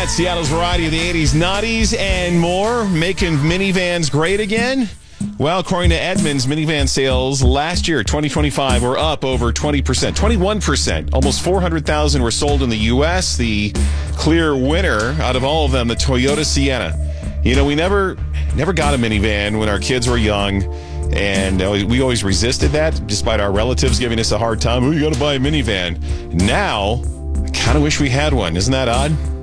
got Seattle's variety of the 80s, 90s, and more, making minivans great again. Well, according to Edmunds, minivan sales last year, 2025, were up over 20%, 21%. Almost 400,000 were sold in the U.S. The clear winner out of all of them, the Toyota Sienna. You know, we never got a minivan when our kids were young, and we always resisted that, despite our relatives giving us a hard time. Oh, you got to buy a minivan. Now, I kind of wish we had one. Isn't that odd?